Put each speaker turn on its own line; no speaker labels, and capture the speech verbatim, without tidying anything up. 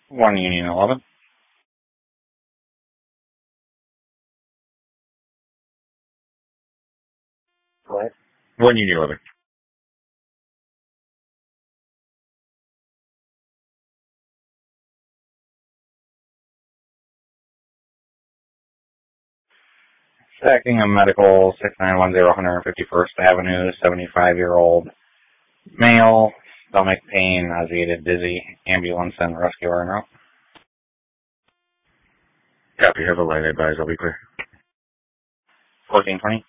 one Union eleven.
What?
one Union eleven. Stacking a medical six nine one zero one fifty-first Avenue, seventy-five-year-old male, stomach pain, nauseated, dizzy, ambulance and rescue en route. Copy, have a light advise, I'll be clear. fourteen twenty.